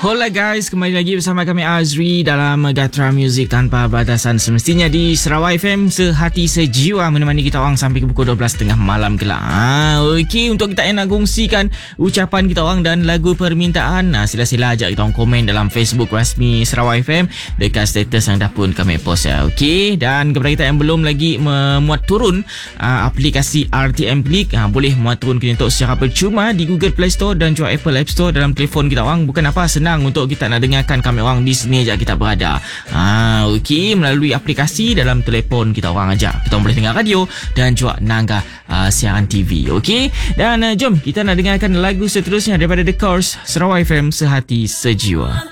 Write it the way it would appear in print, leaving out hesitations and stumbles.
Hola guys, kembali lagi bersama kami Azri dalam Gatra Music Tanpa Batasan, semestinya di Sarawak FM, sehati sejiwa, menemani kita orang sampai ke pukul 12.30 malam kelak. Okey, untuk kita yang nak kongsikan ucapan kita orang dan lagu permintaan, sila-sila ajak kita orang komen dalam Facebook rasmi Sarawak FM dekat status yang dah pun kami post ya. Okey, dan kepada kita yang belum lagi memuat turun aplikasi RTM Klik, boleh muat turun kita untuk secara percuma di Google Play Store dan juga Apple App Store dalam telefon kita orang. Bukan apa, senang untuk kita nak dengarkan kami orang di sini aja kita berada. Okey, melalui aplikasi dalam telefon kita orang aja kita boleh dengar radio dan juga nangga siaran TV. Okey, dan jom kita nak dengarkan lagu seterusnya daripada The Course, Sarawak FM, sehati sejiwa.